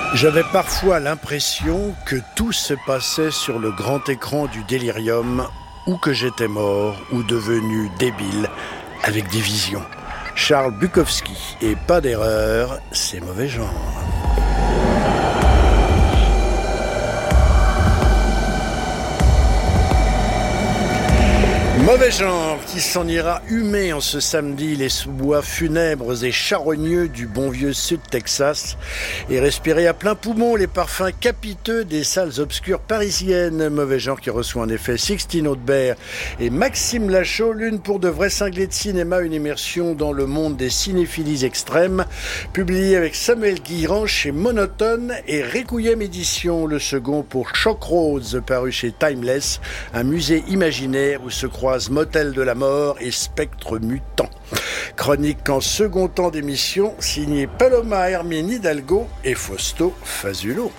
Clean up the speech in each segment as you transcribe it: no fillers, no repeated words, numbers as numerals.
J'avais parfois l'impression que tout se passait sur le grand écran du délirium, ou que j'étais mort ou devenu débile avec des visions. Charles Bukowski, et pas d'erreur, c'est mauvais genre. Mauvais genre qui s'en ira humer en ce samedi les sous-bois funèbres et charogneux du bon vieux sud Texas et respirer à plein poumon les parfums capiteux des salles obscures parisiennes. Mauvais genre qui reçoit en effet Sixtine Audebert et Maxime Lachaud, l'une pour de vrais cinglés de cinéma, une immersion dans le monde des cinéphilies extrêmes, publié avec Samuel Guirand chez Monotone et Requiem Édition, le second pour Choc Rose, paru chez Timeless, un musée imaginaire où se croisent Motel de la mort et Spectre mutant. Chronique en second temps d'émission, signé Paloma Hermine Hidalgo et Fausto Fazulo.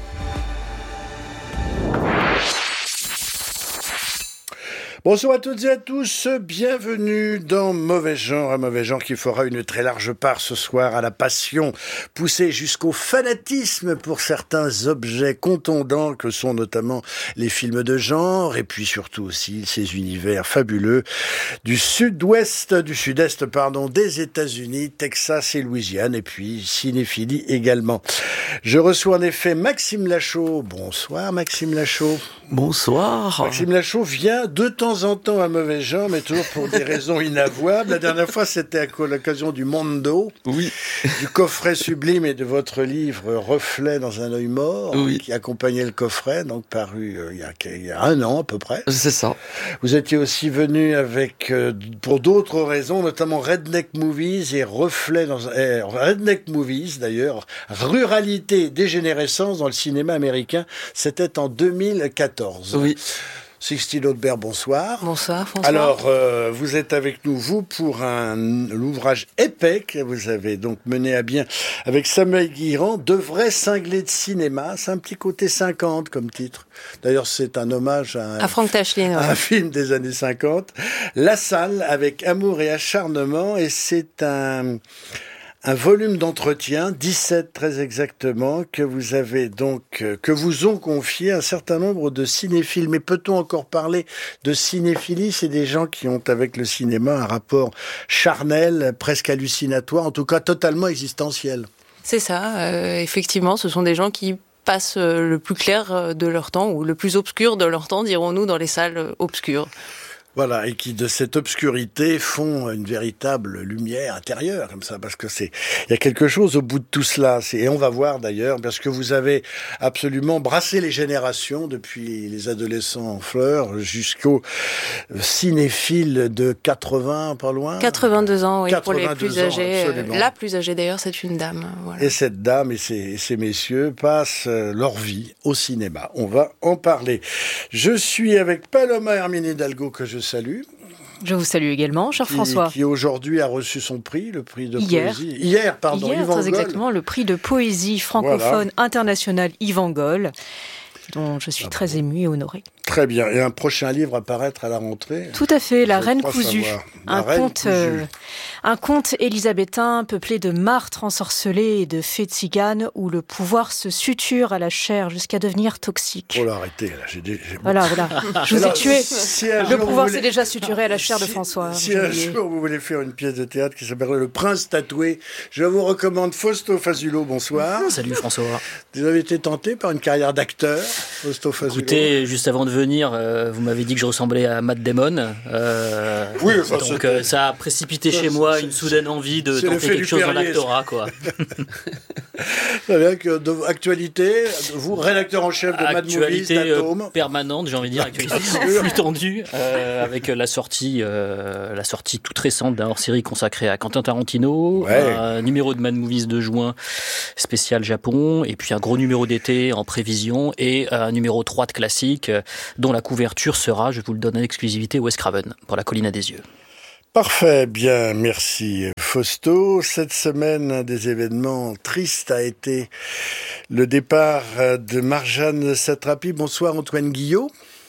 Bonsoir à toutes et à tous, bienvenue dans Mauvais genre, un mauvais genre qui fera une très large part ce soir à la passion, poussée jusqu'au fanatisme pour certains objets contondants que sont notamment les films de genre, et puis surtout aussi ces univers fabuleux du sud-est des États-Unis, Texas et Louisiane, et puis cinéphilie également. Je reçois en effet Maxime Lachaud. Bonsoir Maxime Lachaud. Bonsoir. Maxime Lachaud vient de temps en temps à mauvais genre, mais toujours pour des raisons inavouables. La dernière fois, c'était à l'occasion du Mondo, oui, du coffret sublime et de votre livre Reflet dans un œil mort, oui, qui accompagnait le coffret, donc paru il y a un an à peu près. C'est ça. Vous étiez aussi venu avec, pour d'autres raisons, notamment Redneck Movies et Redneck Movies d'ailleurs, ruralité, dégénérescence dans le cinéma américain. C'était en 2014. Oui. Sixtine Audebert, bonsoir. Bonsoir, François. Alors, vous êtes avec nous, vous, pour l'ouvrage épais que vous avez donc mené à bien avec Samuel Guirand, de vrais cinglés de cinéma. C'est un petit côté 50 comme titre. D'ailleurs, c'est un hommage à Frank Tashlin, un film des années 50. La Salle, avec amour et acharnement, et c'est un volume d'entretien, 17 très exactement, que vous avez donc, que vous ont confié un certain nombre de cinéphiles. Mais peut-on encore parler de cinéphilie? C'est des gens qui ont avec le cinéma un rapport charnel, presque hallucinatoire, en tout cas totalement existentiel. C'est ça, effectivement, ce sont des gens qui passent le plus clair de leur temps, ou le plus obscur de leur temps, dirons-nous, dans les salles obscures. Voilà, et qui de cette obscurité font une véritable lumière intérieure, comme ça, parce que il y a quelque chose au bout de tout cela. Et on va voir d'ailleurs, parce que vous avez absolument brassé les générations, depuis les adolescents en fleurs jusqu'aux cinéphiles de 80, pas loin. 82 ans, oui, 82 pour les plus âgés. Absolument. La plus âgée d'ailleurs, c'est une dame. Voilà. Et cette dame et ces messieurs passent leur vie au cinéma. On va en parler. Je suis avec Paloma Hermine Hidalgo, que je salue. Je vous salue également, cher François. Qui aujourd'hui a reçu son prix, le prix de poésie. Hier, Yvan très Goll. exactement, le prix de poésie francophone international Yvan Goll, dont je suis très émue et honorée. Très bien. Et un prochain livre à paraître à la rentrée. Tout à fait, La Reine cousue. Un conte élisabétain peuplé de martres ensorcelés et de fées tziganes où le pouvoir se suture à la chair jusqu'à devenir toxique. Oh là, arrêtez, là, Voilà. Je vous ai tué. Si le pouvoir s'est déjà suturé à la chair de François. Si un jour vous voulez faire une pièce de théâtre qui s'appelle Le Prince tatoué, je vous recommande Fausto Fazulo. Bonsoir. Salut François. Vous avez été tenté par une carrière d'acteur, Fausto Fazulo? Écoutez, juste avant de venir, vous m'avez dit que je ressemblais à Matt Damon. Oui, enfin, donc ça a précipité chez moi une soudaine envie de tenter quelque chose dans l'actorat, quoi. Très bien, actualité, vous, rédacteur en chef de Mad Movies, d'Atome. Permanente, j'ai envie de dire, actualité en flux tendu, avec la sortie toute récente d'un hors-série consacré à Quentin Tarantino, un numéro de Mad Movies de juin spécial Japon, et puis un gros numéro d'été en prévision, et un numéro 3 de classique, dont la couverture sera, je vous le donne en exclusivité, Wes Craven, pour La Colline à des yeux. Parfait, bien, merci Fausto. Cette semaine, un des événements tristes a été le départ de Marjane Satrapi. Bonsoir Antoine Guillot.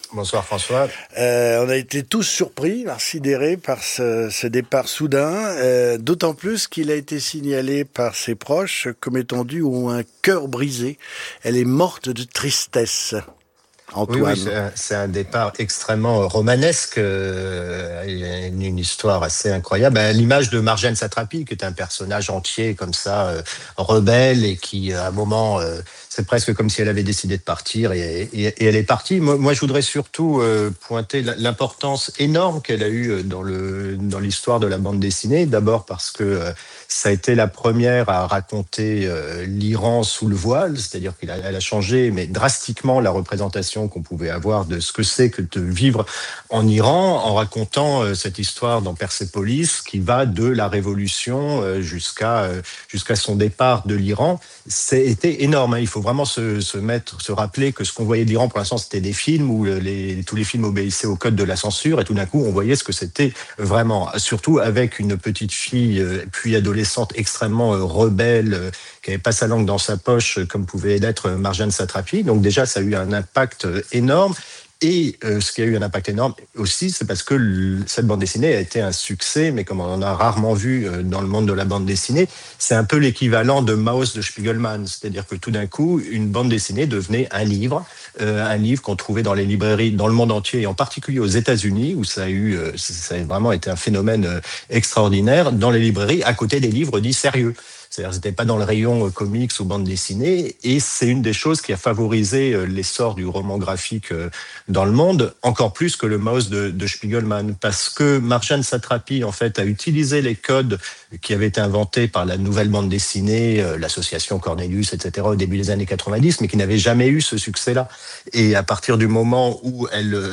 Bonsoir François. On a été tous surpris, sidérés par ce départ soudain, d'autant plus qu'il a été signalé par ses proches comme étant dû à un cœur brisé. Elle est morte de tristesse. Antoine. Oui, c'est un départ extrêmement romanesque, une histoire assez incroyable, à l'image de Marjane Satrapi, qui est un personnage entier comme ça, rebelle, et qui, à un moment, c'est presque comme si elle avait décidé de partir, et elle est partie. Moi, je voudrais surtout pointer l'importance énorme qu'elle a eue dans l'histoire de la bande dessinée. D'abord parce que ça a été la première à raconter l'Iran sous le voile, c'est-à-dire qu'elle a changé, mais drastiquement, la représentation qu'on pouvait avoir de ce que c'est que de vivre en Iran, en racontant cette histoire dans Persépolis, qui va de la révolution jusqu'à son départ de l'Iran. C'était énorme, hein. Il faut vraiment se rappeler que ce qu'on voyait de l'Iran pour l'instant, c'était des films où tous les films obéissaient au code de la censure, et tout d'un coup on voyait ce que c'était vraiment, surtout avec une petite fille puis adolescente extrêmement rebelle, qui n'avait pas sa langue dans sa poche comme pouvait l'être Marjane Satrapi. Donc déjà ça a eu un impact énorme. Et ce qui a eu un impact énorme aussi, c'est parce que cette bande dessinée a été un succès, mais comme on en a rarement vu dans le monde de la bande dessinée, c'est un peu l'équivalent de Maus de Spiegelman, c'est-à-dire que tout d'un coup, une bande dessinée devenait un livre qu'on trouvait dans les librairies dans le monde entier, et en particulier aux États-Unis, où ça a vraiment été un phénomène extraordinaire, dans les librairies, à côté des livres dits sérieux. C'est-à-dire que c'était pas dans le rayon comics ou bande dessinée, et c'est une des choses qui a favorisé l'essor du roman graphique dans le monde, encore plus que le Maus de Spiegelman, parce que Marjane Satrapi, en fait, a utilisé les codes qui avaient été inventés par la nouvelle bande dessinée, l'association Cornelius, etc., au début des années 90, mais qui n'avaient jamais eu ce succès-là. Et à partir du moment où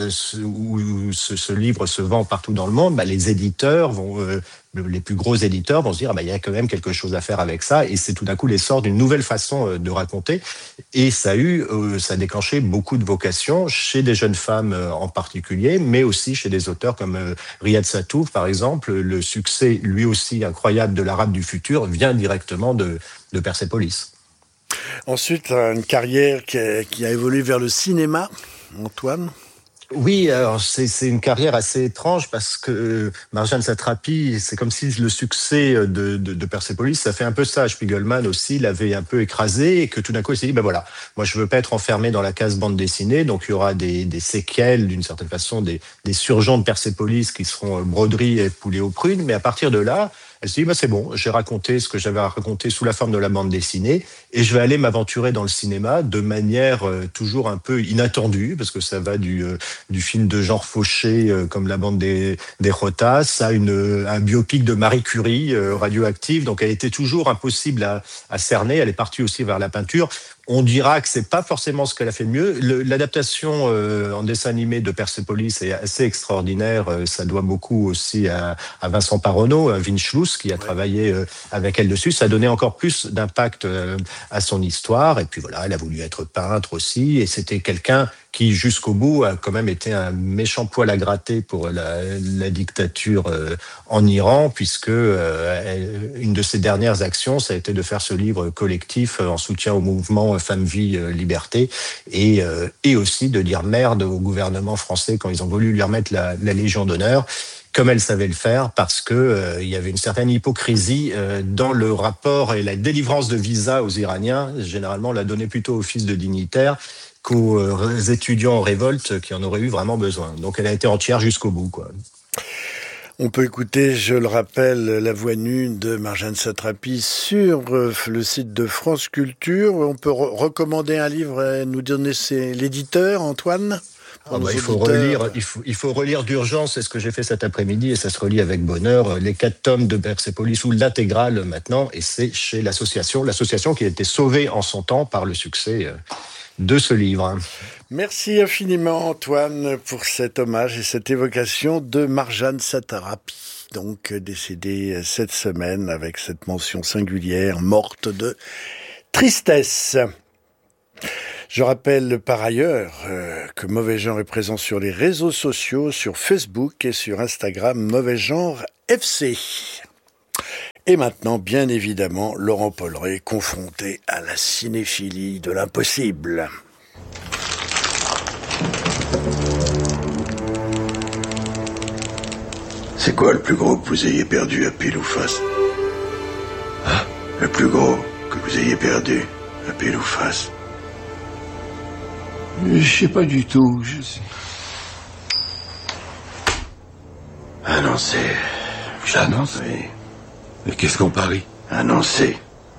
ce livre se vend partout dans le monde, les éditeurs les plus gros éditeurs vont se dire il y a quand même quelque chose à faire avec ça, et c'est tout d'un coup l'essor d'une nouvelle façon de raconter, et ça a déclenché beaucoup de vocations chez des jeunes femmes en particulier, mais aussi chez des auteurs comme Riyad Sattouf par exemple. Le succès lui aussi incroyable de l'Arabe du futur vient directement de Persépolis. Ensuite, une carrière qui a évolué vers le cinéma, Antoine. Oui, alors c'est une carrière assez étrange, parce que Marjane Satrapi, c'est comme si le succès de Persépolis, ça fait un peu ça. Spiegelman aussi l'avait un peu écrasé, et que tout d'un coup il s'est dit voilà, moi je veux pas être enfermé dans la case bande dessinée, donc il y aura des séquelles, d'une certaine façon, des surgents de Persépolis qui seront broderie et poulet aux prunes, mais à partir de là, elle s'est dit c'est bon, j'ai raconté ce que j'avais à raconter sous la forme de la bande dessinée, et je vais aller m'aventurer dans le cinéma de manière toujours un peu inattendue, parce que ça va du film de genre fauché comme la bande des Rotas à un biopic de Marie Curie radioactive. Donc elle était toujours impossible à cerner. Elle est partie aussi vers la peinture. On dira que c'est pas forcément ce qu'elle a fait de mieux. L'adaptation en dessin animé de Persépolis est assez extraordinaire. Ça doit beaucoup aussi à Vincent Paronneau, à Vince Schluss, qui a travaillé avec elle dessus. Ça a donné encore plus d'impact à son histoire. Et puis voilà, elle a voulu être peintre aussi. Et c'était quelqu'un qui, jusqu'au bout, a quand même été un méchant poil à gratter pour la dictature en Iran, puisque une de ses dernières actions, ça a été de faire ce livre collectif en soutien au mouvement Femmes, Vie, Liberté, et aussi de dire merde au gouvernement français quand ils ont voulu lui remettre la Légion d'honneur, comme elle savait le faire, parce que il y avait une certaine hypocrisie dans le rapport, et la délivrance de visa aux Iraniens, généralement, on la donnait plutôt aux fils de dignitaires qu'aux étudiants en révolte qui en auraient eu vraiment besoin. Donc elle a été entière jusqu'au bout, quoi. On peut écouter, je le rappelle, la voix nue de Marjane Satrapi sur le site de France Culture. On peut recommander un livre et nous donner l'éditeur, Antoine. Il faut relire d'urgence, c'est ce que j'ai fait cet après-midi, et ça se relit avec bonheur, les 4 tomes de Persépolis, ou l'intégrale maintenant, et c'est chez l'association qui a été sauvée en son temps par le succès de ce livre. Merci infiniment Antoine pour cet hommage et cette évocation de Marjane Satrapi, donc décédée cette semaine avec cette mention singulière, morte de tristesse. Je rappelle par ailleurs que Mauvais Genre est présent sur les réseaux sociaux, sur Facebook et sur Instagram, Mauvais Genre FC. Et maintenant, bien évidemment, Laurent Polleret, confronté à la cinéphilie de l'impossible. C'est quoi le plus gros que vous ayez perdu à pile ou face? Hein? Le plus gros que vous ayez perdu à pile ou face? Je sais pas du tout. Annoncé. J'annonce? Oui. Mais qu'est-ce qu'on parie? Annoncé.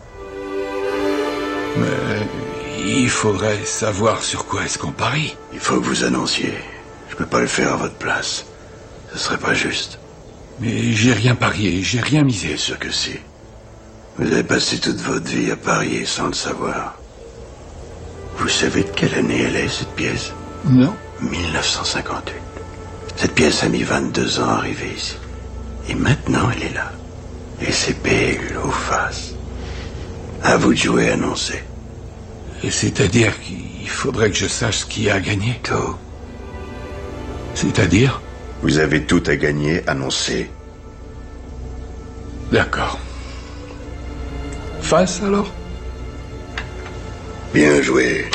Mais il faudrait savoir sur quoi est-ce qu'on parie. Il faut que vous annonciez. Je peux pas le faire à votre place. Ce serait pas juste. Mais j'ai rien parié, j'ai rien misé. Bien sûr que si. Vous avez passé toute votre vie à parier sans le savoir. Vous savez de quelle année elle est, cette pièce? Non. 1958. Cette pièce a mis 22 ans à arriver ici. Et maintenant, elle est là. Et c'est pile ou face. À vous de jouer annoncé. Et c'est-à-dire qu'il faudrait que je sache qui a gagné? Tout. C'est-à-dire? Vous avez tout à gagner, annoncé. D'accord. Face, alors? Bien joué.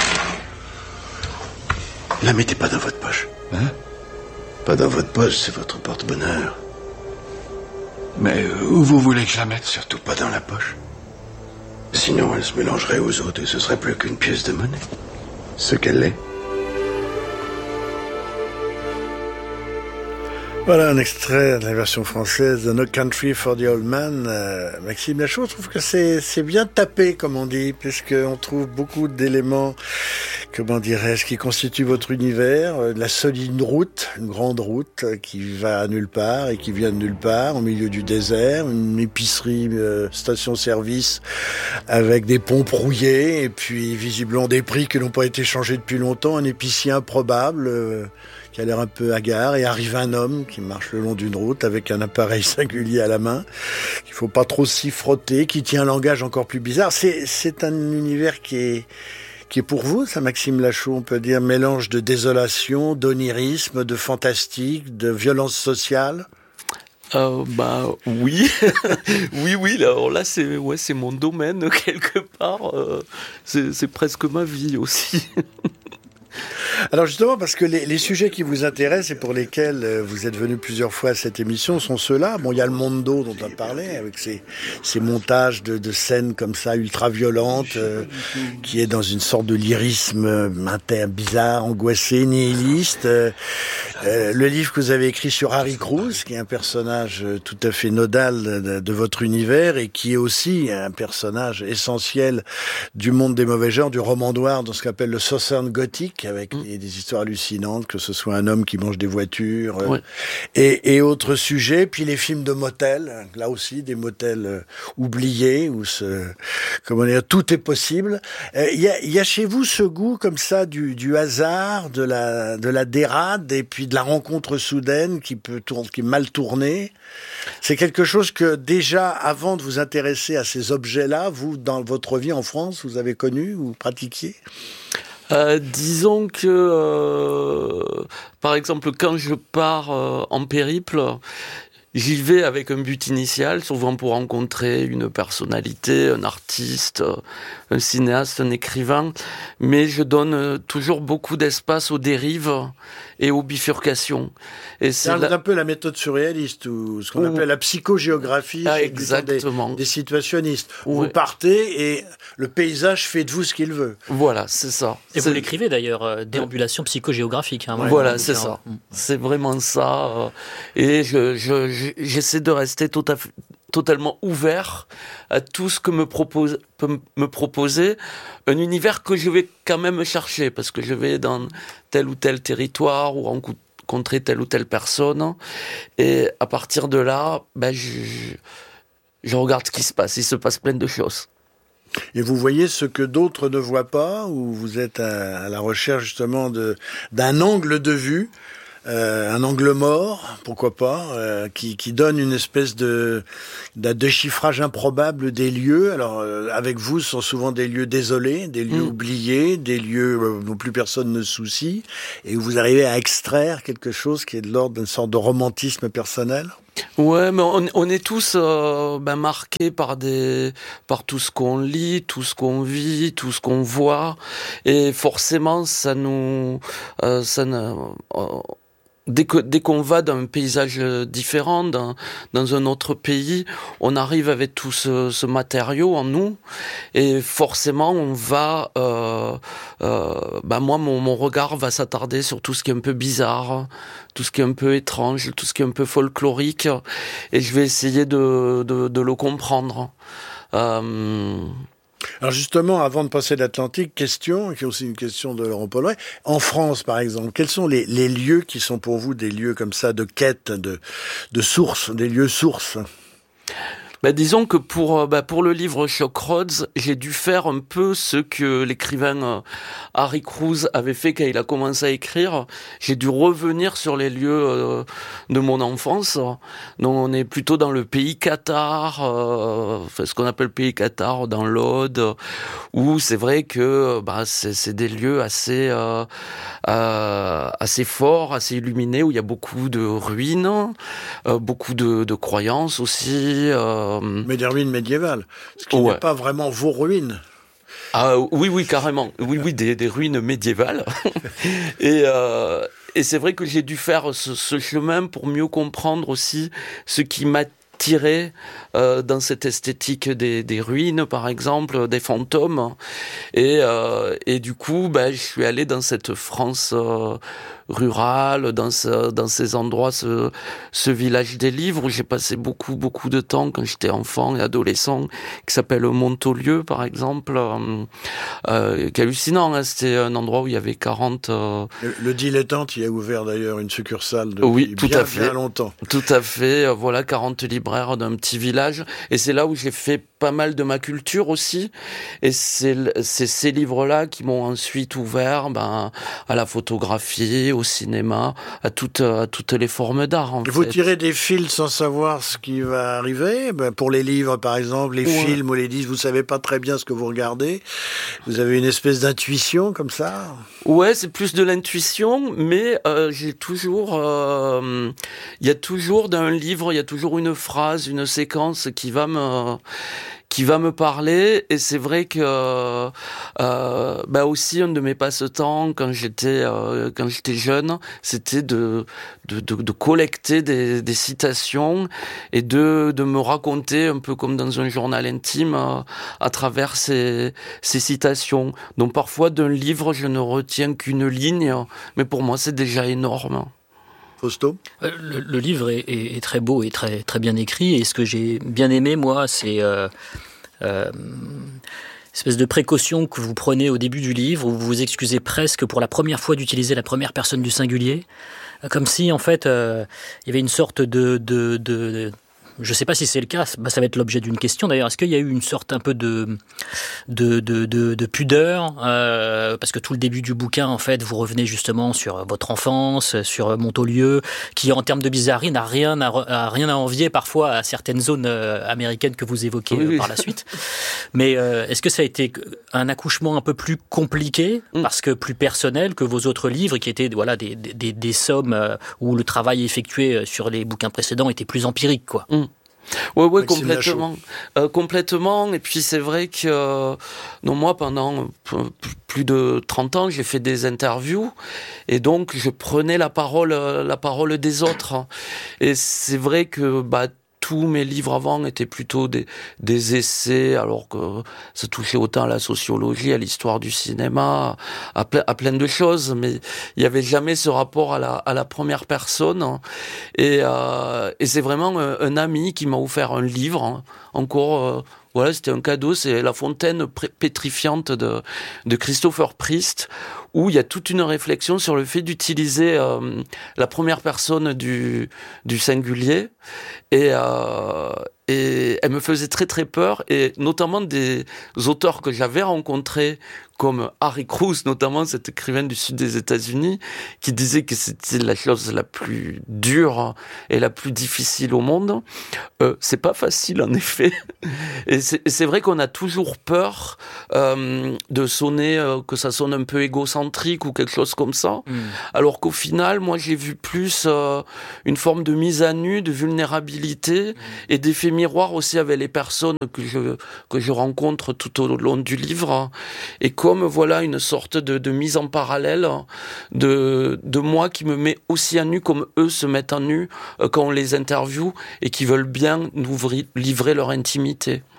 La mettez pas dans votre poche. Hein? Pas dans votre poche, c'est votre porte-bonheur. Mais où vous voulez que je la mette? Surtout pas dans la poche. Sinon, elle se mélangerait aux autres et ce serait plus qu'une pièce de monnaie. Ce qu'elle est. Voilà un extrait de la version française de No Country for the Old Man. Maxime Lachaud, je trouve que c'est bien tapé, comme on dit, puisqu'on trouve beaucoup d'éléments, comment dirais-je, qui constituent votre univers. La solide route, une grande route qui va à nulle part et qui vient de nulle part, au milieu du désert, une épicerie, station-service avec des pompes rouillées et puis visiblement des prix qui n'ont pas été changés depuis longtemps, un épicier improbable qui a l'air un peu hagard, et arrive un homme qui marche le long d'une route avec un appareil singulier à la main, qu'il faut pas trop s'y frotter, qui tient un langage encore plus bizarre. C'est un univers qui est pour vous, ça, Maxime Lachaud, on peut dire, mélange de désolation, d'onirisme, de fantastique, de violence sociale. Bah oui, oui. Alors là, c'est mon domaine quelque part. C'est presque ma vie aussi. Alors justement, parce que les sujets qui vous intéressent et pour lesquels vous êtes venu plusieurs fois à cette émission sont ceux-là. Bon, il y a le Mondo dont on parlait, avec ces montages de scènes comme ça, ultra-violentes, qui est dans une sorte de lyrisme bizarre, angoissé, nihiliste. Le livre que vous avez écrit sur Harry Cruz, qui est un personnage tout à fait nodal de votre univers et qui est aussi un personnage essentiel du monde des mauvais genres, du roman noir, dans ce qu'on appelle le Southern Gothic, avec des histoires hallucinantes, que ce soit un homme qui mange des voitures et autres sujets. Puis les films de motels, là aussi des motels oubliés où tout est possible. Il y a chez vous ce goût comme ça du hasard, de la dérade et puis de la rencontre soudaine qui est mal tournée. C'est quelque chose que déjà avant de vous intéresser à ces objets-là, vous dans votre vie en France, vous avez connu ou pratiquiez? Disons que, par exemple, quand je pars en périple, j'y vais avec un but initial, souvent pour rencontrer une personnalité, un artiste, un cinéaste, un écrivain, mais je donne toujours beaucoup d'espace aux dérives et aux bifurcations. Et c'est un peu la méthode surréaliste ou ce qu'on appelle la psychogéographie, exactement. Des situationnistes. Ouais. Vous partez et le paysage fait de vous ce qu'il veut. Voilà, c'est ça. Et vous l'écrivez d'ailleurs, déambulation psychogéographique. Voilà, c'est ça. C'est vraiment ça. Et j'essaie de rester totalement ouvert à tout ce que peut me proposer un univers que je vais quand même chercher, parce que je vais dans tel ou tel territoire ou rencontrer telle ou telle personne, et à partir de là, je regarde ce qui se passe. Il se passe plein de choses. Et vous voyez ce que d'autres ne voient pas, ou vous êtes à la recherche justement d'un angle de vue, un angle mort, pourquoi pas, qui donne une espèce de déchiffrage improbable des lieux. Alors avec vous, ce sont souvent des lieux désolés, des lieux oubliés, des lieux dont plus personne ne se soucie, et où vous arrivez à extraire quelque chose qui est de l'ordre d'une sorte de romantisme personnel. Ouais, mais on est tous marqués par tout ce qu'on lit, tout ce qu'on vit, tout ce qu'on voit, et forcément dès qu'on va dans un paysage différent, dans un autre pays, on arrive avec tout ce matériau en nous, et forcément on va, moi mon regard va s'attarder sur tout ce qui est un peu bizarre, tout ce qui est un peu étrange, tout ce qui est un peu folklorique, et je vais essayer de le comprendre. Alors justement, avant de passer l'Atlantique, qui est aussi une question de Laurent Polleret. En France, par exemple, quels sont les lieux qui sont pour vous des lieux comme ça de quête, de sources, des lieux sources? Disons que pour le livre Shock Roads, j'ai dû faire un peu ce que l'écrivain Harry Crews avait fait quand il a commencé à écrire. J'ai dû revenir sur les lieux de mon enfance. Donc on est plutôt dans le pays cathare, ce qu'on appelle le pays cathare, dans l'Aude, où c'est vrai que c'est des lieux assez forts, assez illuminés, où il y a beaucoup de ruines, beaucoup de croyances aussi. Mais des ruines médiévales, ce qui n'est pas vraiment vos ruines. Ah oui, carrément. Oui, des ruines médiévales. Et c'est vrai que j'ai dû faire ce chemin pour mieux comprendre aussi ce qui m'attirait dans cette esthétique des ruines, par exemple, des fantômes. Et du coup, je suis allé dans cette France rurale, dans ces endroits, ce village des livres où j'ai passé beaucoup de temps quand j'étais enfant et adolescent, qui s'appelle Montaulieu, par exemple, qui est hallucinant, hein. C'était un endroit où il y avait 40... Le Dilettante y a ouvert d'ailleurs une succursale depuis bien longtemps. Tout à fait, 40 libraires d'un petit village, et c'est là où j'ai fait pas mal de ma culture aussi, et c'est ces livres-là qui m'ont ensuite ouvert à la photographie, au cinéma, à toutes les formes d'art. Vous tirez des fils sans savoir ce qui va arriver. Pour les livres, par exemple, les films ou les disques, vous savez pas très bien ce que vous regardez. Vous avez une espèce d'intuition comme ça. Ouais, c'est plus de l'intuition, mais j'ai toujours, il y a toujours dans un livre, il y a toujours une phrase, une séquence qui va me parler, et c'est vrai que aussi un de mes passe-temps quand j'étais jeune, c'était de collecter des citations et de me raconter un peu comme dans un journal intime à travers ces citations. Donc parfois d'un livre je ne retiens qu'une ligne, mais pour moi c'est déjà énorme. Fausto ? Le livre est très beau et très, très bien écrit, et ce que j'ai bien aimé, moi, c'est espèce de précaution que vous prenez au début du livre, où vous vous excusez presque pour la première fois d'utiliser la première personne du singulier, comme si, en fait, il y avait une sorte de je ne sais pas si c'est le cas, ça va être l'objet d'une question d'ailleurs. Est-ce qu'il y a eu une sorte un peu de pudeur, parce que tout le début du bouquin, en fait, vous revenez justement sur votre enfance, sur Montaulieu, qui en termes de bizarrerie n'a rien à envier parfois à certaines zones américaines que vous évoquez par la suite. Mais est-ce que ça a été un accouchement un peu plus compliqué, parce que plus personnel que vos autres livres, qui étaient des sommes où le travail effectué sur les bouquins précédents était plus empirique, quoi. Ouais, complètement. Et puis c'est vrai que moi, pendant plus de 30 ans, j'ai fait des interviews, et donc je prenais la parole des autres. Et c'est vrai que tous mes livres avant étaient plutôt des essais, alors que ça touchait autant à la sociologie, à l'histoire du cinéma, à plein de choses, mais il n'y avait jamais ce rapport à la première personne. Et c'est vraiment un ami qui m'a offert un livre, encore... Voilà, c'était un cadeau, c'est La fontaine pétrifiante de Christopher Priest, où il y a toute une réflexion sur le fait d'utiliser la première personne du singulier, et elle me faisait très très peur, et notamment des auteurs que j'avais rencontrés comme Harry Cruz, notamment cet écrivain du sud des États-Unis, qui disait que c'était la chose la plus dure et la plus difficile au monde. C'est pas facile, en effet. Et c'est vrai qu'on a toujours peur de sonner, que ça sonne un peu égocentrique ou quelque chose comme ça. Alors qu'au final, moi, j'ai vu plus une forme de mise à nu, de vulnérabilité et d'effet miroir aussi avec les personnes que je rencontre tout au long du livre. Et comme voilà une sorte de mise en parallèle de moi qui me met aussi à nu comme eux se mettent à nu quand on les interviewe et qui veulent bien nous livrer leur intimité.